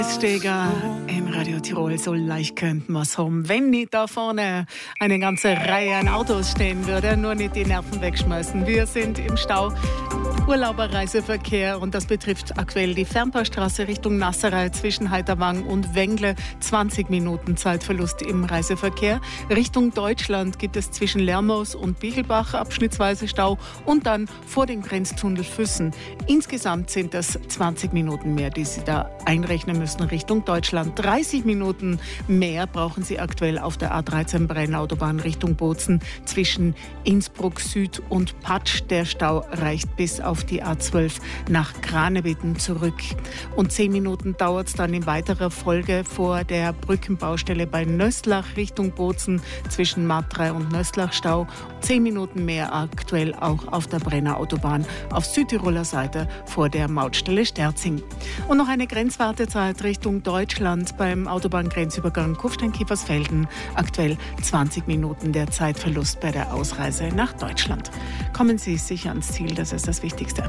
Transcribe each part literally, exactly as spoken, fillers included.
Steger in Radio Tirol, so leicht könnten wir es haben, wenn nicht da vorne eine ganze Reihe an Autos stehen würde, nur nicht die Nerven wegschmeißen. Wir sind im Stau, Urlauberreiseverkehr, und das betrifft aktuell die Fernpaarstraße Richtung Nasserei zwischen Heiterwang und Wengle. zwanzig Minuten Zeitverlust im Reiseverkehr. Richtung Deutschland gibt es zwischen Lermoos und Bichelbach abschnittsweise Stau und dann vor dem Grenztunnel Füssen. Insgesamt sind das zwanzig Minuten mehr, die Sie da einrechnen müssen Richtung Deutschland. dreißig Minuten mehr brauchen Sie aktuell auf der A dreizehn Brennautobahn Richtung Bozen zwischen Innsbruck Süd und Patsch. Der Stau reicht bis auf die A zwölf nach Kranebitten zurück. Und zehn Minuten dauert es dann in weiterer Folge vor der Brückenbaustelle bei Nöstlach Richtung Bozen zwischen Martrei und Nöstlach Stau. zehn Minuten mehr aktuell auch auf der Brennerautobahn auf Südtiroler Seite vor der Mautstelle Sterzing. Und noch eine Grenzwartezeit Richtung Deutschland beim Autobahngrenzübergang Kufstein-Kiefersfelden. Aktuell zwanzig Minuten der Zeitverlust bei der Ausreise nach Deutschland. Kommen Sie sicher ans Ziel, das ist das Wichtigste.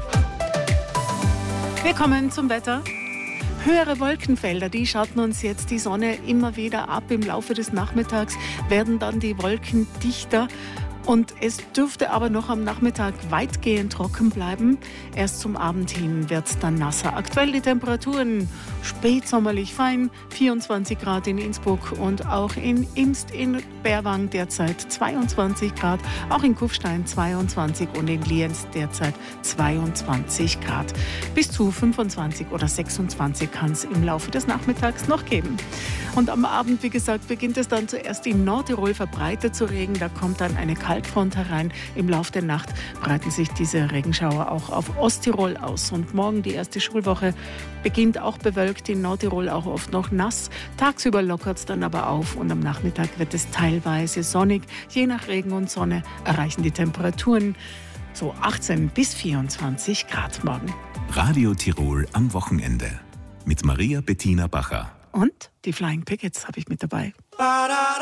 Wir kommen zum Wetter. Höhere Wolkenfelder, die schatten uns jetzt die Sonne immer wieder ab. Im Laufe des Nachmittags werden dann die Wolken dichter. Und es dürfte aber noch am Nachmittag weitgehend trocken bleiben. Erst zum Abend hin wird es dann nasser. Aktuell die Temperaturen spätsommerlich fein, vierundzwanzig Grad in Innsbruck und auch in Imst in Berwang derzeit zweiundzwanzig Grad, auch in Kufstein zweiundzwanzig und in Lienz derzeit zweiundzwanzig Grad. Bis zu fünfundzwanzig oder sechsundzwanzig kann es im Laufe des Nachmittags noch geben. Und am Abend, wie gesagt, beginnt es dann zuerst in Nordtirol verbreitet zu regnen. Da kommt dann eine Kaltfront herein. Im Laufe der Nacht breiten sich diese Regenschauer auch auf Osttirol aus. Und morgen, die erste Schulwoche, beginnt auch bewölkt, in Nordtirol auch oft noch nass. Tagsüber lockert es dann aber auf und am Nachmittag wird es teilweise sonnig. Je nach Regen und Sonne erreichen die Temperaturen so achtzehn bis vierundzwanzig Grad morgen. Radio Tirol am Wochenende mit Maria Bettina Bacher. Und die Flying Pickets habe ich mit dabei.